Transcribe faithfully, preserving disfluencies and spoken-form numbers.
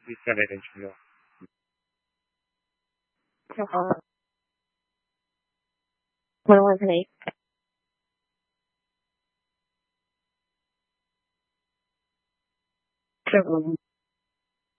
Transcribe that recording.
必须要来点群聊。 就好了。我问是你。这个。